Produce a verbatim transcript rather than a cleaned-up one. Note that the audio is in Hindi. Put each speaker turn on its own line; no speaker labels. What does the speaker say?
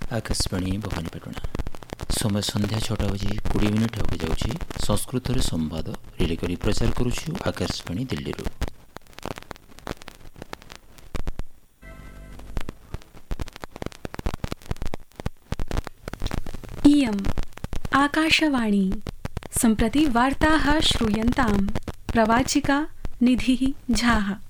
आकाशवाणी भवानीपाटना समय संध्या छटा बजे कोड़े मिनिट हो जाऊँगी। संस्कृत संवाद रिले करी प्रचार करुछु आकाशवाणी दिल्ली।
इयम् आकाशवाणी सम्प्रति वार्ताः श्रूयन्ताम्। प्रवाचिका निधिः झाः।